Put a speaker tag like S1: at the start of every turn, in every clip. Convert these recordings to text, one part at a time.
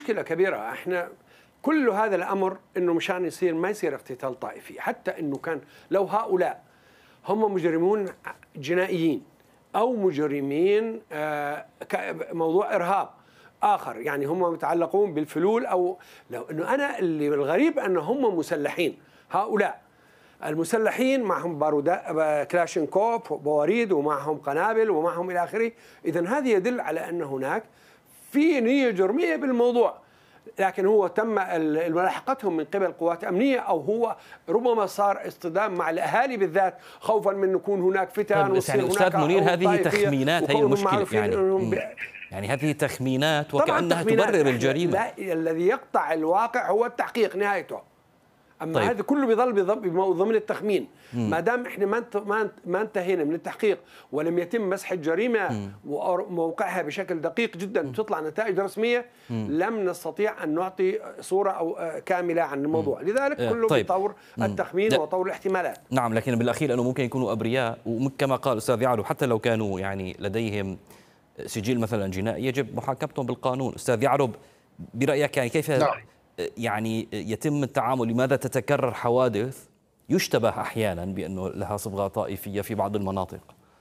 S1: مشكلة كبيرة. احنا كل هذا الأمر انه مشان يصير ما يصير اقتتال طائفي، حتى انه كان لو هؤلاء هم مجرمون جنائيين او مجرمين موضوع ارهاب اخر، يعني هم متعلقون بالفلول، او لو انه انا اللي الغريب ان هم مسلحين، هؤلاء المسلحين معهم بارودات كلاشينكوف بواريد ومعهم قنابل ومعهم الى اخره. اذا هذا يدل على ان هناك في نية جرمية بالموضوع، لكن هو تم ملاحقتهم من قبل قوات أمنية، أو هو ربما صار اصطدام مع الأهالي بالذات خوفا من أكون هناك فتن.
S2: طيب يعني أستاذ منير، هذه تخمينات، هي المشكلة يعني هذه تخمينات وكأنها تبرر الجريمة.
S1: لا، الذي يقطع الواقع هو التحقيق نهايته. أما
S2: طيب.
S1: هذا كله بيظل ضمن التخمين. ما دام احنا ما انتهينا من التحقيق ولم يتم مسح الجريمه وموقعها بشكل دقيق جدا تطلع نتائج رسميه، لم نستطيع ان نعطي صوره او كامله عن الموضوع. لذلك كله
S2: طيب.
S1: بطور التخمين وطور الاحتمالات.
S2: نعم، لكن بالاخير انه ممكن يكونوا ابرياء، وكما قال الاستاذ يعرب حتى لو كانوا يعني لديهم سجل مثلا جنائي يجب محاكمتهم بالقانون. استاذ يعرب، برايك يعني كيف يعني يتم التعامل؟ لماذا تتكرر حوادث يشتبه أحيانا بأنه لها صبغة طائفية في بعض المناطق؟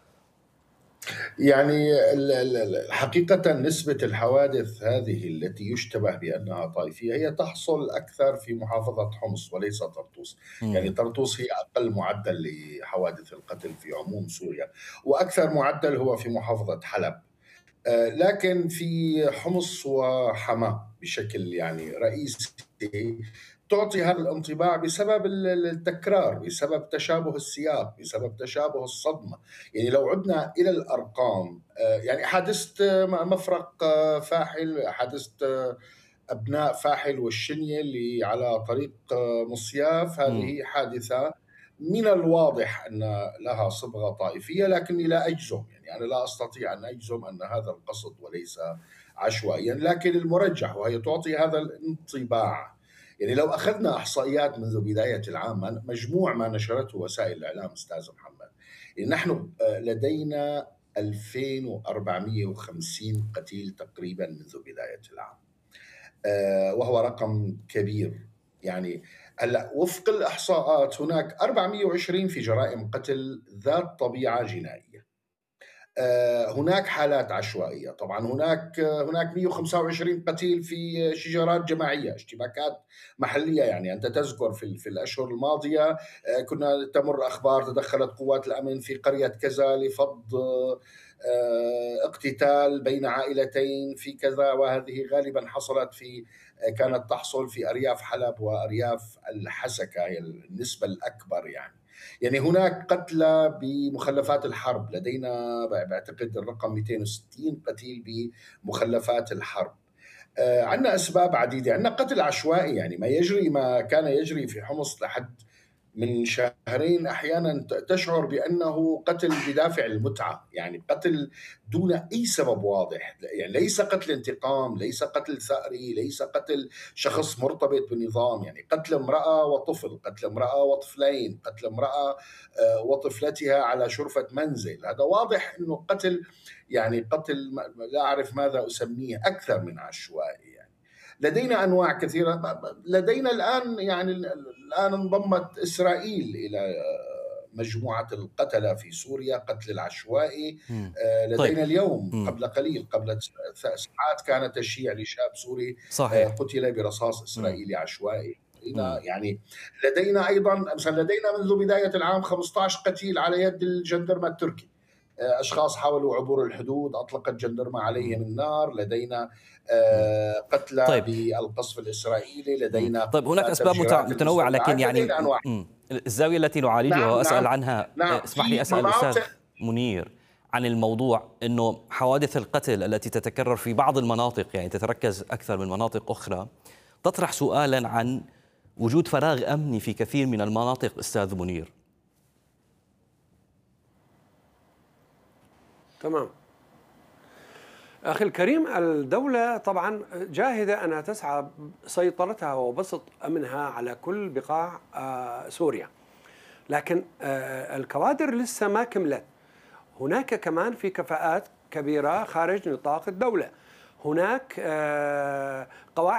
S3: يعني حقيقة نسبة الحوادث هذه التي يشتبه بأنها طائفية هي تحصل أكثر في محافظة حمص وليس طرطوس. يعني طرطوس هي أقل معدل لحوادث القتل في عموم سوريا، وأكثر معدل هو في محافظة حلب. لكن في حمص وحماة بشكل يعني رئيسي تعطي هذا الانطباع بسبب التكرار، بسبب تشابه السياق، بسبب تشابه الصدمة. يعني لو عدنا إلى الأرقام، يعني حادثة مفرق فاحل، حادثة أبناء فاحل والشنية اللي على طريق مصياف، هذه حادثة من الواضح أن لها صبغة طائفية، لكني لا أجزم، يعني أنا لا أستطيع أن أجزم أن هذا القصد وليس عشوائيا، لكن المرجح وهي تعطي هذا الانطباع. يعني لو أخذنا إحصائيات منذ بداية العام، مجموع ما نشرته وسائل الإعلام أستاذ محمد، يعني نحن لدينا 2450 قتيل تقريبا منذ بداية العام، وهو رقم كبير. يعني هلا وفق الإحصاءات هناك 420 في جرائم قتل ذات طبيعة جنائية. هناك حالات عشوائية، طبعا هناك 125 قتيل في شجرات جماعية، اشتباكات محلية. يعني أنت تذكر في الأشهر الماضية كنا تمر أخبار تدخلت قوات الأمن في قرية كذا لفض اقتتال بين عائلتين في كذا، وهذه غالبا كانت تحصل في أرياف حلب وأرياف الحسكة، هي النسبة الأكبر. يعني هناك قتلى بمخلفات الحرب، لدينا بعتقد الرقم 260 قتيل بمخلفات الحرب. عندنا أسباب عديدة، عندنا قتل عشوائي، يعني ما كان يجري في حمص لحد من شهرين أحيانا تشعر بأنه قتل بدافع المتعة، يعني قتل دون أي سبب واضح، يعني ليس قتل انتقام، ليس قتل ثأري، ليس قتل شخص مرتبط بالنظام. يعني قتل امرأة وطفل، قتل امرأة وطفلين، قتل امرأة وطفلتها على شرفة منزل، هذا واضح أنه قتل، يعني قتل لا أعرف ماذا أسميه، أكثر من عشوائي. يعني لدينا أنواع كثيرة. لدينا الآن انضمت إسرائيل إلى مجموعة القتلة في سوريا، قتل العشوائي. لدينا
S2: طيب.
S3: اليوم قبل قليل، قبل ساعات، كان تشييع لشاب سوري
S2: صحيح.
S3: قتل برصاص إسرائيلي عشوائي. يعني لدينا أيضا مثلا، لدينا منذ بداية العام 15 قتيل على يد الجندرمة التركي، أشخاص حاولوا عبور الحدود أطلقت جندرمة عليهم النار. لدينا قتلى
S2: طيب.
S3: بالقصف الإسرائيلي، لدينا
S2: طيب هناك أسباب متنوعة، لكن يعني الزاوية التي نعالجها وأسأل عنها، اسمح لي أسأل الأستاذ منير عن الموضوع، أنه حوادث القتل التي تتكرر في بعض المناطق، يعني تتركز أكثر من مناطق أخرى، تطرح سؤالا عن وجود فراغ أمني في كثير من المناطق. أستاذ منير.
S1: تمام أخي الكريم، الدولة طبعا جاهدة أنها تسعى سيطرتها وبسط أمنها على كل بقاع سوريا، لكن الكوادر لسه ما كملت. هناك كمان في كفاءات كبيرة خارج نطاق الدولة. هناك قواعد